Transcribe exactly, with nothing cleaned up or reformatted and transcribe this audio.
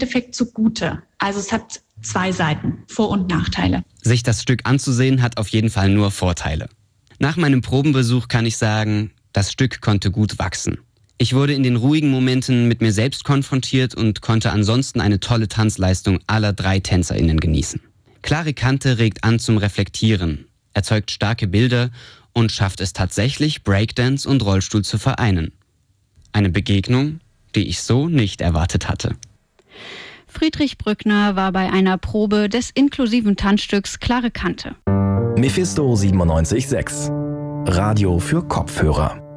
Endeffekt zugute. Also es hat zwei Seiten, Vor- und Nachteile. Sich das Stück anzusehen hat auf jeden Fall nur Vorteile. Nach meinem Probenbesuch kann ich sagen, das Stück konnte gut wachsen. Ich wurde in den ruhigen Momenten mit mir selbst konfrontiert und konnte ansonsten eine tolle Tanzleistung aller drei TänzerInnen genießen. Klare Kante regt an zum Reflektieren, erzeugt starke Bilder und schafft es tatsächlich, Breakdance und Rollstuhl zu vereinen. Eine Begegnung, die ich so nicht erwartet hatte. Friedrich Brückner war bei einer Probe des inklusiven Tanzstücks Klare Kante. Mephisto siebenundneunzig Komma sechs. Radio für Kopfhörer.